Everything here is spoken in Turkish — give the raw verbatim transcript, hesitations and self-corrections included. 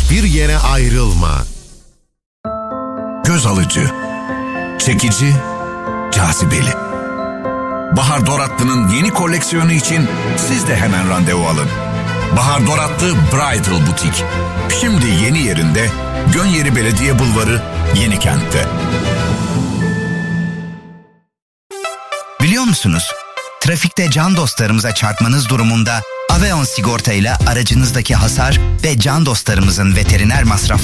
Hiçbir yere ayrılma. Göz alıcı, çekici, cazibeli. Bahar Doratlı'nın yeni koleksiyonu için siz de hemen randevu alın. Bahar Doratlı Bridal Butik. Şimdi yeni yerinde Gönyeri Belediye Bulvarı, Yenikent'te. Biliyor musunuz? Trafikte can dostlarımıza çarpmanız durumunda Aveon sigorta ile aracınızdaki hasar ve can dostlarımızın veteriner masrafları